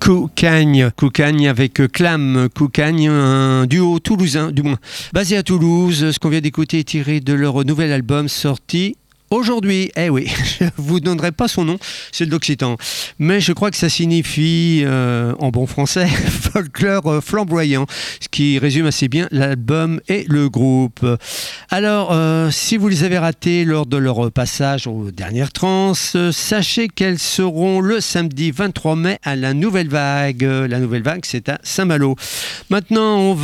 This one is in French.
Koukagne avec Clam. Koukagne, un duo toulousain, du moins basé à Toulouse. Ce qu'on vient d'écouter est tiré de leur nouvel album sorti aujourd'hui. Eh oui, je vous donnerai pas son nom, c'est de l'occitan. Mais je crois que ça signifie, en bon français, folklore flamboyant, ce qui résume assez bien l'album et le groupe. Alors, si vous les avez ratés lors de leur passage aux dernières trans, sachez qu'elles seront le samedi 23 mai à la Nouvelle Vague. La Nouvelle Vague, c'est à Saint-Malo. Maintenant, on va